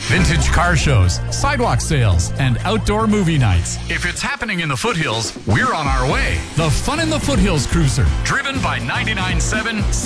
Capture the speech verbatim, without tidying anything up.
vintage car shows, sidewalk sales, and outdoor movie nights. If it's happening in the foothills, we're on our way. The Fun in the Foothills Cruiser, driven by ninety-nine point seven